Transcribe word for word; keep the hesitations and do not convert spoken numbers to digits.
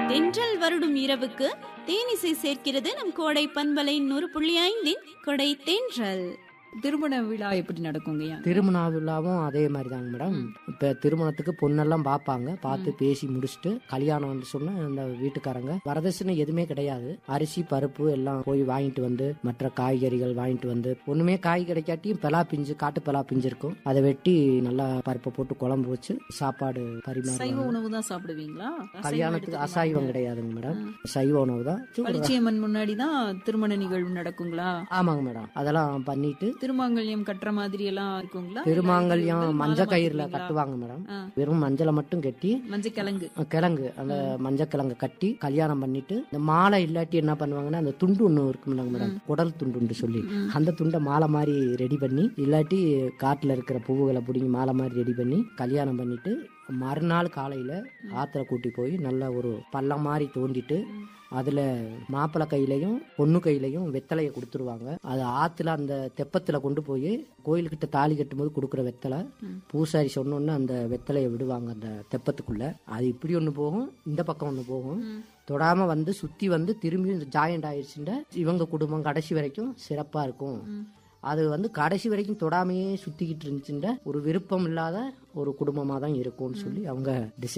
தென்றல் வருடும் இரவுக்கு தேனிசை சேர்க்கிறது நம் கோடை பண்பலை நூறு புள்ளி ஐந்தின் கொடை தென்றல். திருமண விழா எப்படி நடக்குங்கய்யா? திருமண விழாவும் அதே மாதிரி தாங்க மேடம். இப்ப திருமணத்துக்கு பொண்ணெல்லாம் பார்ப்பாங்க, பார்த்து பேசி முடிச்சுட்டு கல்யாணம் வந்து சொன்னா அந்த வீட்டுக்காரங்க வரதட்சணை எதுவுமே கிடையாது. அரிசி பருப்பு எல்லாம் போய் வாங்கிட்டு வந்து மற்ற காய்கறிகள் வாங்கிட்டு வந்து, ஒண்ணுமே காய் கிடைக்காட்டியும் பெலா பிஞ்சு காட்டு பெலா பிஞ்சு இருக்கும், அதை வெட்டி நல்லா பருப்பை போட்டு குழம்பு வச்சு சாப்பாடு பரிமாறுவாங்க. சைவ உணவு தான் சாப்பிடுவீங்களா? கல்யாணத்துக்கு அசைவம் கிடையாதுங்க மேடம், சைவ உணவு தான். பளிச்சியம்மன் முன்னாடி தான் திருமண நிகழ்வு நடக்குங்களா? ஆமாங்க மேடம். அதெல்லாம் பண்ணிட்டு திருமாங்கல்யம் கட்டுற மாதிரி எல்லாம் இருக்குங்களா? திருமாங்கல்யம் மஞ்சள் கயிறுல கட்டுவாங்க மேடம். வெறும் மஞ்சளை மட்டும் கட்டி மஞ்சள் கிழங்கு கிழங்கு அந்த மஞ்சள் கிழங்கு கட்டி கல்யாணம் பண்ணிட்டு, இந்த மாலை இல்லாட்டி என்ன பண்ணுவாங்கன்னா அந்த துண்டு ஒண்ணு இருக்குங்க மேடம், குடல் துண்டு சொல்லி, அந்த துண்டை மாலை மாதிரி ரெடி பண்ணி, இல்லாட்டி காட்டுல இருக்கிற பூவுகளை பிடிங்கி மாலை மாதிரி ரெடி பண்ணி கல்யாணம் பண்ணிட்டு, மறுநாள் காலையில ஆத்துல கூட்டி போய் நல்ல ஒரு பள்ளம் மாதிரி தோண்டிட்டு அதுல மாப்பிள்ளை கையிலையும் பொண்ணு கையிலையும் வெத்தலையை கொடுத்துருவாங்க. அது ஆத்துல அந்த தெப்பத்துல கொண்டு போய் கோயிலுக்கிட்ட தாலி கட்டும் போது கொடுக்குற வெத்தலை, பூசாரி சொன்னோன்னு அந்த வெத்தலையை விடுவாங்க அந்த தெப்பத்துக்குள்ள. அது இப்படி ஒண்ணு போகும், இந்த பக்கம் ஒண்ணு போகும், தொடாம வந்து சுத்தி வந்து திரும்பி ஜாயிண்ட் ஆயிடுச்சுன்னா இவங்க குடும்பம் கடைசி வரைக்கும் சிறப்பா இருக்கும். அது வந்து கடைசி வரைக்கும் தொடாமையே சுத்திக்கிட்டு இருந்துச்சுன்னா ஒரு விருப்பம் இல்லாத ஒரு குடும்பமா தான் இருக்கும்னு சொல்லி அவங்க டிசைட்